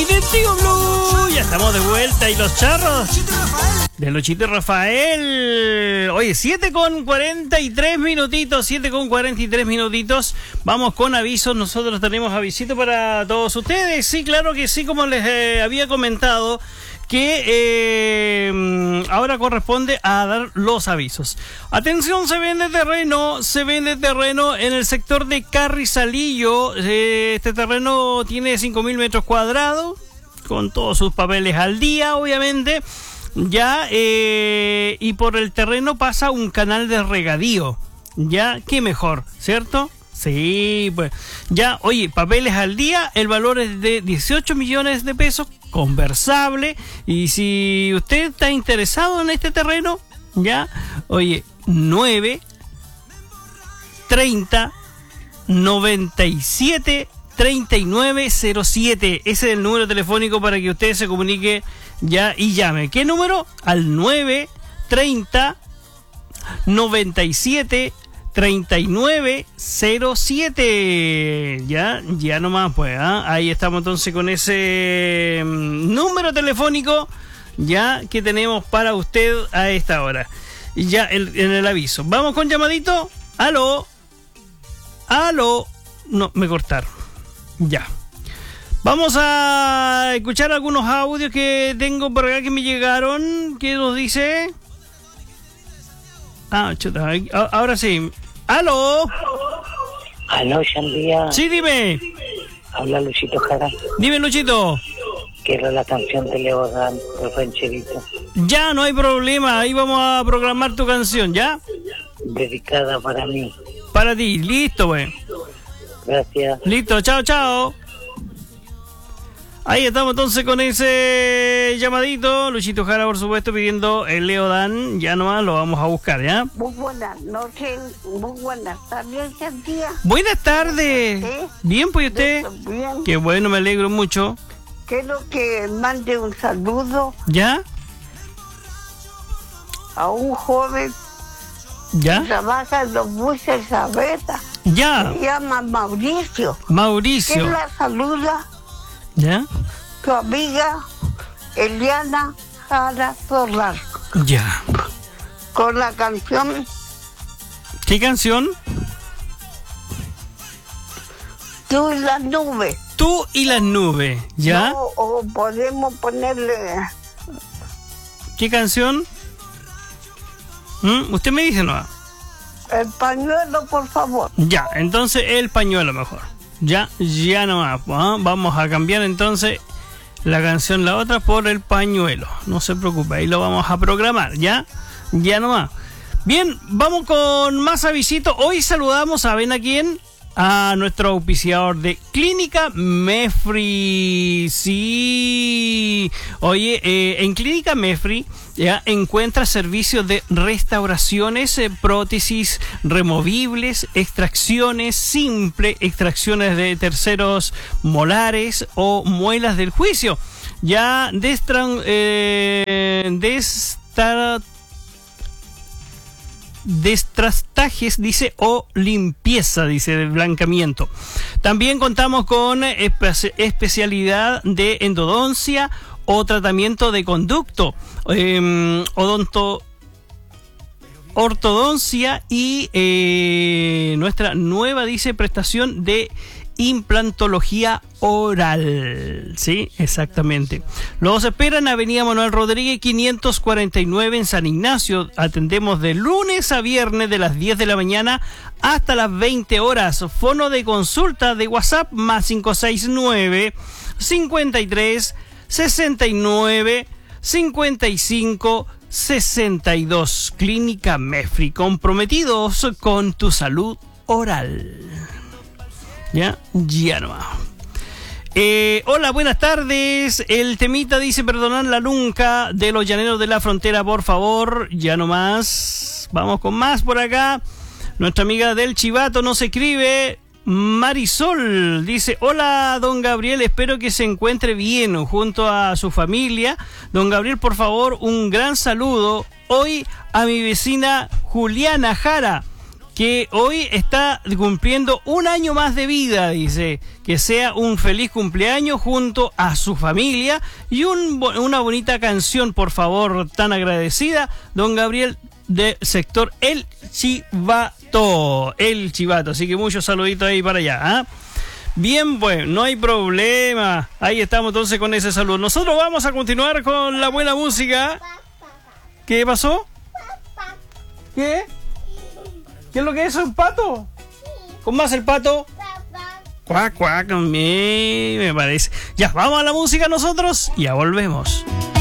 de Trío Blue. Ya estamos de vuelta. Y los charros de Luchito y Rafael. Oye, 7:43 minutitos. 7:43 minutitos. Vamos con avisos. Nosotros tenemos avisito para todos ustedes. Sí, claro que sí, como les había comentado, que ahora corresponde a dar los avisos. Atención, se vende terreno en el sector de Carrizalillo. Este terreno tiene 5.000 metros cuadrados, con todos sus papeles al día, obviamente. Ya, y por el terreno pasa un canal de regadío. Ya, qué mejor, ¿cierto? Sí, pues ya, oye, papeles al día, el valor es de 18 millones de pesos, conversable. Y si usted está interesado en este terreno, ya, oye, 9 30 97 3907. Ese es el número telefónico para que usted se comunique ya y llame. ¿Qué número? Al 9 30 97 3907. Ya nomás, pues, ahí estamos entonces con ese número telefónico ya que tenemos para usted a esta hora. Ya en el aviso. Vamos con llamadito. Aló. No, me cortaron. Ya. Vamos a escuchar algunos audios que tengo por acá que me llegaron. ¿Qué nos dice? Chuta, ahora sí. ¡Aló! Aló, Shandía. Sí, dime. Habla Luchito Jara. Dime, Luchito. Quiero la canción de Leo Dan, de Rancherito. Ya, no hay problema. Ahí vamos a programar tu canción, ¿ya? Dedicada para mí. Para ti. Listo, güey. Gracias. Listo, chao. Ahí estamos entonces con ese llamadito. Luchito Jara, por supuesto, pidiendo el Leo Dan. Ya nomás lo vamos a buscar, ¿ya? Muy buenas noches, muy buenas tardes, Sandía. Buenas tardes. ¿Sí? Bien, pues, ¿usted? Bien. Qué bueno, me alegro mucho. Quiero que mande un saludo ¿Ya? a un joven que ¿Ya? trabaja en los buses Sabeta. ¿Ya? Se llama Mauricio. Que Mauricio. la saluda ¿Ya? tu amiga Eliana Jara Solar. Ya. Con la canción ¿Qué canción? Tú y las nubes. Tú y las nubes. ¿Ya? No, o podemos ponerle ¿Qué canción? Usted me dice, no. el pañuelo, por favor. Ya, entonces el pañuelo mejor. Ya nomás. Vamos a cambiar entonces la canción, la otra, por el pañuelo. No se preocupe, ahí lo vamos a programar, ¿ya? Ya nomás. Bien, vamos con más avisitos. Hoy saludamos, ¿saben a quién? A nuestro auspiciador de Clínica Mefri. Sí. Oye, en Clínica Mefri ya encuentra servicios de restauraciones, prótesis removibles, extracciones simples, extracciones de terceros molares o muelas del juicio. Ya destrastajes, dice, o limpieza, dice, de blancamiento. También contamos con especialidad de endodoncia o tratamiento de conducto, ortodoncia y nuestra nueva, dice, prestación de implantología oral. Sí, exactamente. Los esperan Avenida Manuel Rodríguez 549 en San Ignacio. Atendemos de lunes a viernes de las 10 de la mañana hasta las 20 horas. Fono de consulta de WhatsApp más 569 53 69 55 62. Clínica Mefri, comprometidos con tu salud oral. Ya nomás. Hola, buenas tardes. El temita dice perdonar la nunca de los llaneros de la frontera, por favor. Ya nomás. Vamos con más por acá. Nuestra amiga del Chivato nos escribe. Marisol dice: hola, don Gabriel, espero que se encuentre bien junto a su familia. Don Gabriel, por favor, un gran saludo hoy a mi vecina Juliana Jara, que hoy está cumpliendo un año más de vida, dice, que sea un feliz cumpleaños junto a su familia y una bonita canción, por favor, tan agradecida, don Gabriel de sector El Chivato, así que muchos saluditos ahí para allá, ¿ah? Bien, pues, no hay problema. Ahí estamos entonces con ese saludo. Nosotros vamos a continuar con la buena música. ¿Qué pasó? ¿Qué? ¿Qué es lo que es? ¿Un pato? ¿Cómo hace el pato? Cuac, cuac, me parece. Ya, vamos a la música nosotros y ya volvemos.